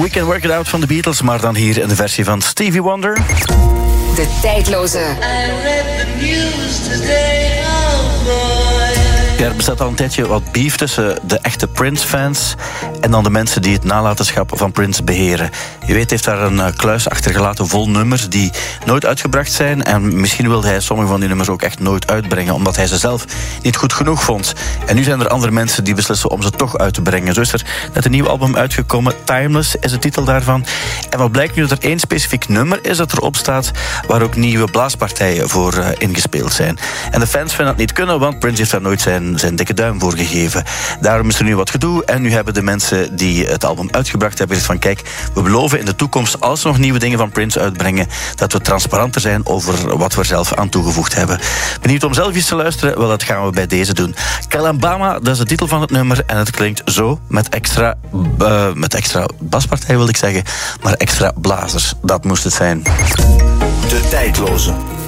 We Can Work It Out van de Beatles, maar dan hier in de versie van Stevie Wonder. De tijdloze. Ja, er bestaat al een tijdje wat beef tussen de echte Prince-fans en dan de mensen die het nalatenschap van Prince beheren. Je weet, heeft daar een kluis achtergelaten vol nummers die nooit uitgebracht zijn. En misschien wilde hij sommige van die nummers ook echt nooit uitbrengen, omdat hij ze zelf niet goed genoeg vond. En nu zijn er andere mensen die beslissen om ze toch uit te brengen. Zo is er net een nieuw album uitgekomen. Timeless is de titel daarvan. En wat blijkt nu, dat er één specifiek nummer is dat erop staat waar ook nieuwe blaaspartijen voor ingespeeld zijn. En de fans vinden dat niet kunnen, want Prince heeft daar nooit zijn dikke duim voor gegeven. Daarom is er nu wat gedoe en nu hebben de mensen die het album uitgebracht hebben gezegd van kijk, we beloven in de toekomst, als we nog nieuwe dingen van Prince uitbrengen, dat we transparanter zijn over wat we er zelf aan toegevoegd hebben. Benieuwd om zelf eens te luisteren? Wel, dat gaan we bij deze doen. Kalambama, dat is de titel van het nummer en het klinkt zo met extra baspartij wil ik zeggen, maar extra blazers. Dat moest het zijn. De tijdloze.